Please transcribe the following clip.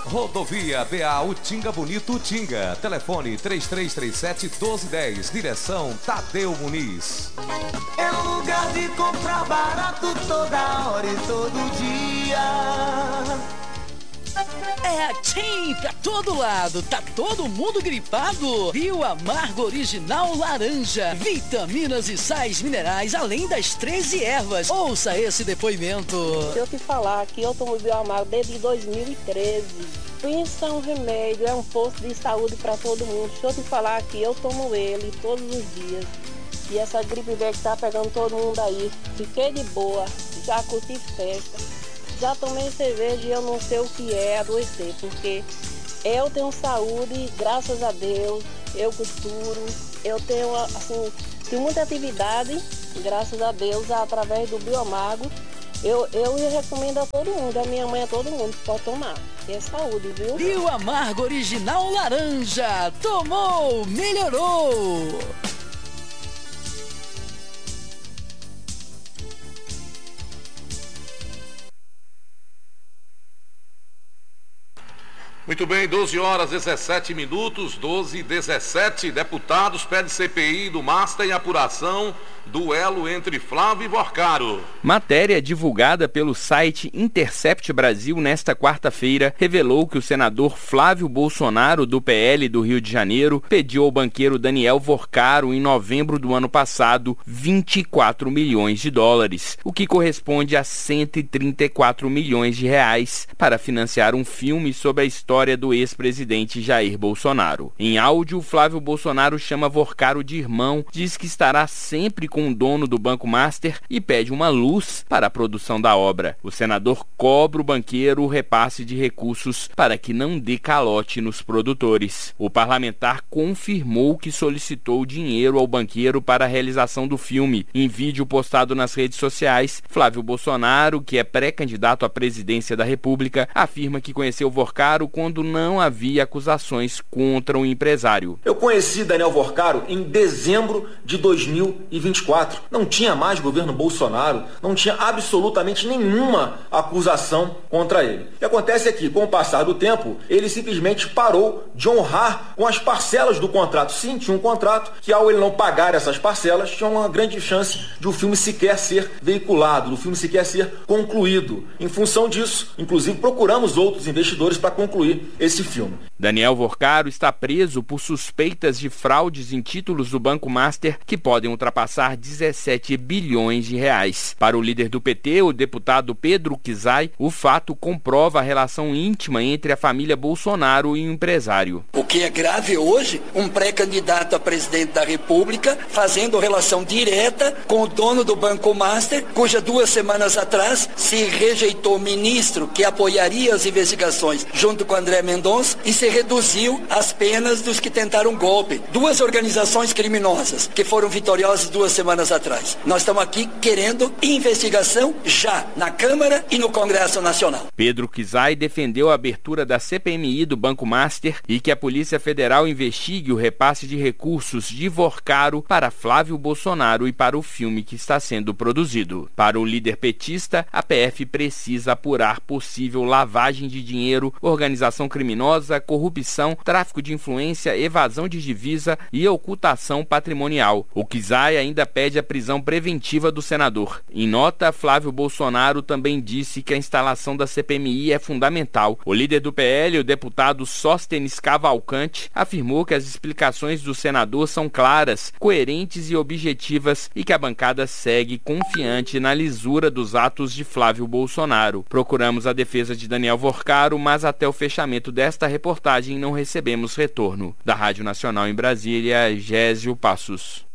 Rodovia BA Utinga Bonito Utinga. Telefone 3337-1210. Direção Tadeu Muniz. É lugar de comprar barato toda hora e todo dia. É a TIM pra todo lado, tá todo mundo gripado? Rio Amargo Original Laranja, vitaminas e sais minerais, além das 13 ervas. Ouça esse depoimento. Se eu te falar que eu tomo Rio Amargo desde 2013, pensa um remédio, é um posto de saúde para todo mundo. Se eu te falar que eu tomo ele todos os dias, e essa gripe velha que tá pegando todo mundo aí, fiquei de boa, já curti festa. Já tomei cerveja e eu não sei o que é adoecer, porque eu tenho saúde, graças a Deus, eu costuro, eu tenho, assim, tenho muita atividade, graças a Deus, através do Biomago. Eu recomendo a todo mundo, a minha mãe, a todo mundo, pode tomar. É saúde, viu? Rio Amargo Original Laranja, tomou, melhorou! Muito bem, 12 horas 17 minutos, 12:17. Deputados pedem CPI do Master em apuração, duelo entre Flávio e Vorcaro. Matéria divulgada pelo site Intercept Brasil nesta quarta-feira revelou que o senador Flávio Bolsonaro, do PL do Rio de Janeiro, pediu ao banqueiro Daniel Vorcaro, em novembro do ano passado, 24 milhões de dólares, o que corresponde a 134 milhões de reais, para financiar um filme sobre a história do ex-presidente Jair Bolsonaro. Em áudio, Flávio Bolsonaro chama Vorcaro de irmão, diz que estará sempre com o dono do Banco Master e pede uma luz para a produção da obra. O senador cobra o banqueiro o repasse de recursos para que não dê calote nos produtores. O parlamentar confirmou que solicitou dinheiro ao banqueiro para a realização do filme. Em vídeo postado nas redes sociais, Flávio Bolsonaro, que é pré-candidato à presidência da República, afirma que conheceu Vorcaro quando não havia acusações contra o empresário. Eu conheci Daniel Vorcaro em dezembro de 2024. Não tinha mais governo Bolsonaro, não tinha absolutamente nenhuma acusação contra ele. O que acontece é que, com o passar do tempo, ele simplesmente parou de honrar com as parcelas do contrato. Sim, tinha um contrato que, ao ele não pagar essas parcelas, tinha uma grande chance de o filme sequer ser veiculado, do filme sequer ser concluído. Em função disso, inclusive, procuramos outros investidores para concluir esse filme. Daniel Vorcaro está preso por suspeitas de fraudes em títulos do Banco Master que podem ultrapassar 17 bilhões de reais. Para o líder do PT, o deputado Pedro Kizai, o fato comprova a relação íntima entre a família Bolsonaro e o empresário. O que é grave hoje, um pré-candidato a presidente da República fazendo relação direta com o dono do Banco Master, cuja 2 semanas atrás se rejeitou o ministro que apoiaria as investigações junto com André Mendonça e se reduziu as penas dos que tentaram golpe. 2 organizações criminosas que foram vitoriosas 2 semanas atrás. Nós estamos aqui querendo investigação já na Câmara e no Congresso Nacional. Pedro Kizai defendeu a abertura da CPMI do Banco Master e que a Polícia Federal investigue o repasse de recursos de Vorcaro para Flávio Bolsonaro e para o filme que está sendo produzido. Para o líder petista, a PF precisa apurar possível lavagem de dinheiro, organização criminosa, corrupção, tráfico de influência, evasão de divisa e ocultação patrimonial. O Kizai ainda pede a prisão preventiva do senador. Em nota, Flávio Bolsonaro também disse que a instalação da CPMI é fundamental. O líder do PL, o deputado Sóstenes Cavalcante, afirmou que as explicações do senador são claras, coerentes e objetivas e que a bancada segue confiante na lisura dos atos de Flávio Bolsonaro. Procuramos a defesa de Daniel Vorcaro, mas até o fechamento desta reportagem não recebemos retorno. Da Rádio Nacional em Brasília, Gésio Passos.